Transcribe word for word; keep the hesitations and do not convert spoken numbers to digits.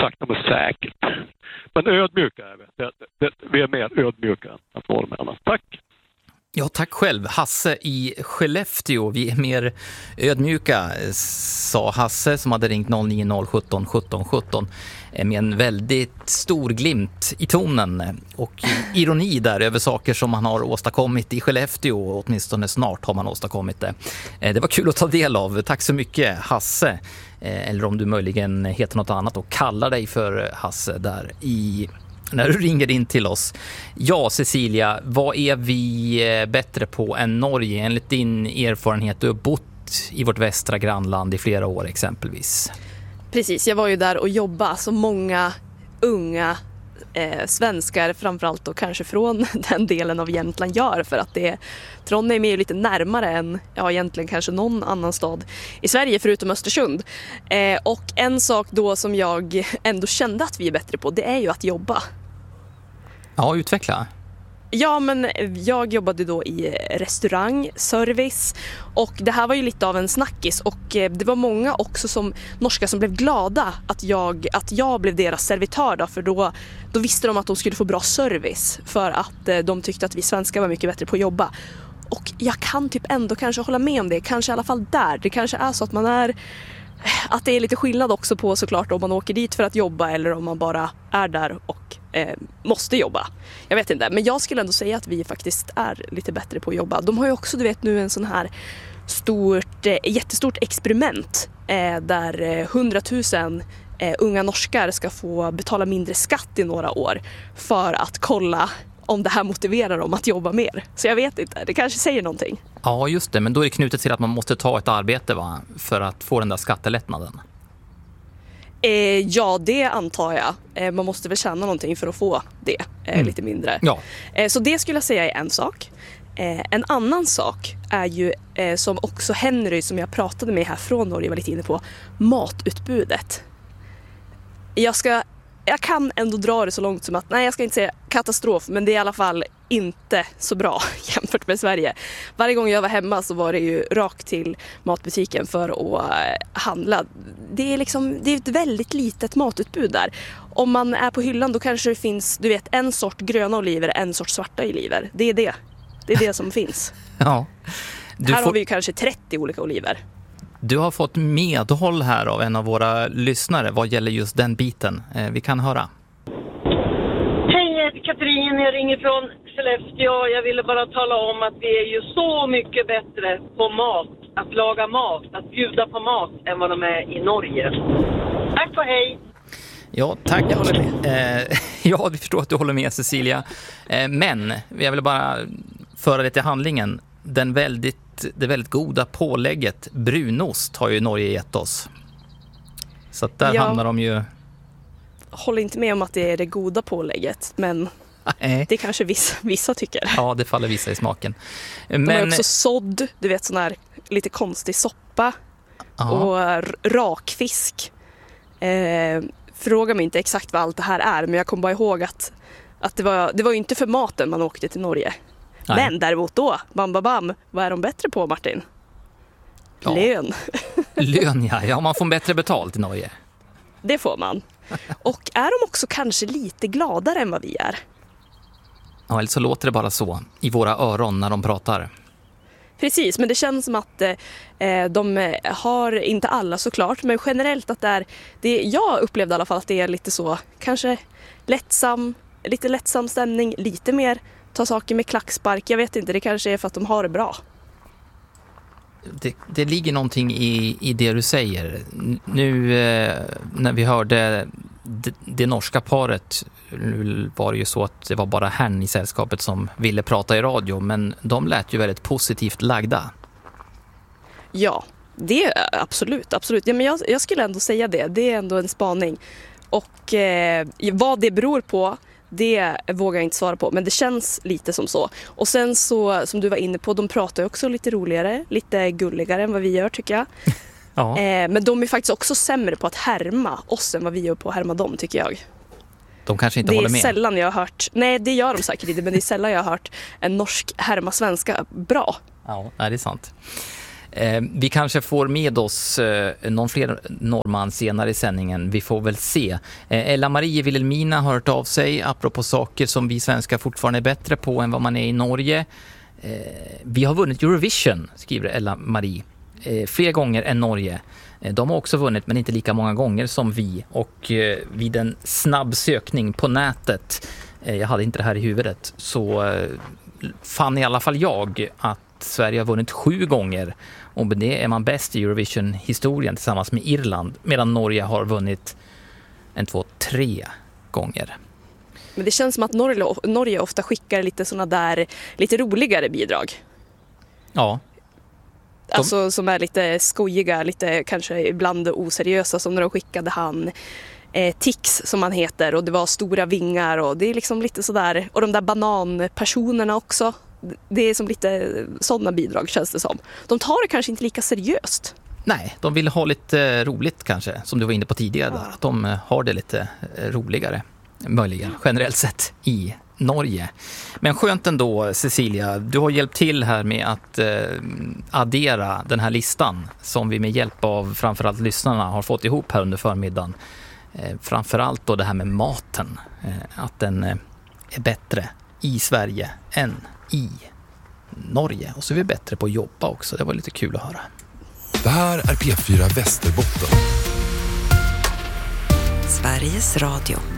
sakta men säkert. Men ödmjuka är vi. Det, det, vi är mer ödmjuka än norrmännen. Tack! Ja, tack själv. Hasse i Skellefteå. Vi är mer ödmjuka, sa Hasse som hade ringt noll nio noll sjutton sjutton sjutton med en väldigt stor glimt i tonen och ironi där över saker som man har åstadkommit i Skellefteå, och åtminstone snart har man åstadkommit det. Det var kul att ta del av. Tack så mycket, Hasse. Eller om du möjligen heter något annat och kallar dig för Hasse där i... när du ringer in till oss. Ja, Cecilia, vad är vi bättre på än Norge enligt din erfarenhet? Du har bott i vårt västra grannland i flera år exempelvis. Precis, jag var ju där och jobbade som många unga eh, svenskar, framförallt och kanske från den delen av Jämtland gör, för att det Trondheim är ju lite närmare än ja, egentligen kanske någon annan stad i Sverige förutom Östersund. Eh, och en sak då som jag ändå kände att vi är bättre på, det är ju att jobba. Ja, utveckla. Ja, men jag jobbade då i restaurang, service, och det här var ju lite av en snackis, och det var många också som norska som blev glada att jag, att jag blev deras servitör då, för då, då visste de att de skulle få bra service för att de tyckte att vi svenskar var mycket bättre på att jobba. Och jag kan typ ändå kanske hålla med om det, kanske i alla fall där. Det kanske är så att man är att det är lite skillnad också på såklart om man åker dit för att jobba eller om man bara är där och eh, måste jobba. Jag vet inte, men jag skulle ändå säga att vi faktiskt är lite bättre på att jobba. De har ju också, du vet, nu en sån här stort, eh, jättestort experiment eh, där eh, hundratusen eh, unga norskar ska få betala mindre skatt i några år för att kolla om det här motiverar dem att jobba mer. Så jag vet inte, det kanske säger någonting. Ja, just det. Men då är det knutet till att man måste ta ett arbete, va? För att få den där skattelättnaden. Eh, ja, det antar jag. Eh, man måste väl tjäna någonting för att få det eh, mm. lite mindre. Ja. Eh, så det skulle jag säga är en sak. Eh, en annan sak är ju, eh, som också Henry som jag pratade med här från Norge var lite inne på, matutbudet. Jag ska Jag kan ändå dra det så långt som att, nej, jag ska inte säga katastrof, men det är i alla fall inte så bra jämfört med Sverige. Varje gång jag var hemma så var det ju rakt till matbutiken för att handla. Det är liksom, det är ett väldigt litet matutbud där. Om man är på hyllan då kanske det finns, du vet, en sort gröna oliver, en sort svarta oliver. Det är det. Det är det som finns. Ja. Du här får... har vi ju kanske trettio olika oliver. Du har fått medhåll här av en av våra lyssnare vad gäller just den biten. Eh, vi kan höra. Hej, jag heter Katrin. Jag ringer från Skellefteå. Jag ville bara tala om att vi är ju så mycket bättre på mat. Att laga mat, att bjuda på mat än vad de är i Norge. Tack och hej! Ja, tack. Jag håller med. Eh, ja, vi förstår att du håller med, Cecilia. Eh, men jag vill bara föra det till handlingen. Den väldigt, det väldigt goda pålägget brunost har ju Norge gett oss. Så att där jag hamnar de ju... håller inte med om att det är det goda pålägget, men Nej. det kanske vissa, vissa tycker. Ja, det faller vissa i smaken. Men... Men... De har också sådd, du vet, sån här lite konstig soppa. Aha. Och rakfisk. Eh, fråga mig inte exakt vad allt det här är, men jag kommer bara ihåg att, att det var, det var ju inte för maten man åkte till Norge. Nej. Men däremot då, bam, bam, bam, vad är de bättre på, Martin? Ja. Lön. Lön, ja. Ja, man får bättre betalt i Norge. Det får man. Och är de också kanske lite gladare än vad vi är? Ja, eller så låter det bara så i våra öron när de pratar. Precis, men det känns som att eh, de har, inte alla såklart, men generellt att det är, det, jag upplevde i alla fall att det är lite så, kanske lättsam, lite lättsam stämning, lite mer ta saker med klackspark. Jag vet inte, det kanske är för att de har det bra. Det, det ligger någonting i, i det du säger. Nu eh, när vi hörde det, det norska paret var det ju så att det var bara herrn i sällskapet som ville prata i radio, men de lät ju väldigt positivt lagda. Ja, det är absolut, absolut. Ja, men jag, jag skulle ändå säga det. Det är ändå en spaning. Och eh, vad det beror på, det vågar jag inte svara på, men det känns lite som så. Och sen så, som du var inne på, de pratar ju också lite roligare, lite gulligare än vad vi gör, tycker jag. Ja. Eh, men de är faktiskt också sämre på att härma oss än vad vi gör på att härma dem, tycker jag. De kanske inte håller med. Det är sällan jag har hört, nej det gör de säkert inte, men det är sällan jag har hört en norsk härma svenska bra. Ja, det är sant. Eh, vi kanske får med oss eh, någon fler norrman senare i sändningen. Vi får väl se. Eh, Ella-Marie Wilhelmina har hört av sig apropå saker som vi svenskar fortfarande är bättre på än vad man är i Norge. Eh, vi har vunnit Eurovision, skriver Ella-Marie. Eh, fler gånger än Norge. Eh, de har också vunnit, men inte lika många gånger som vi. Och eh, vid en snabb sökning på nätet, eh, jag hade inte det här i huvudet, så eh, fann i alla fall jag att Sverige har vunnit sju gånger. Och med det är man bäst i Eurovision-historien tillsammans med Irland. Medan Norge har vunnit en, två, tre gånger. Men det känns som att Norge, Norge ofta skickar lite såna där lite roligare bidrag. Ja. De... Alltså som är lite skojiga, lite kanske ibland oseriösa, som när de skickade han eh, Tix som han heter, och det var stora vingar och det är liksom lite sådär, och de där bananpersonerna också. Det är som lite sådana bidrag, känns det som. De tar det kanske inte lika seriöst. Nej, de vill ha lite roligt kanske, som du var inne på tidigare där. Att de har det lite roligare, möjligen, generellt sett i Norge. Men skönt ändå, Cecilia, du har hjälpt till här med att eh, addera den här listan som vi med hjälp av framförallt lyssnarna har fått ihop här under förmiddagen. Eh, framförallt då det här med maten, eh, att den eh, är bättre i Sverige än i Norge. Och så är vi bättre på att jobba också. Det var lite kul att höra. Det här är P fyra Västerbotten. Sveriges Radio.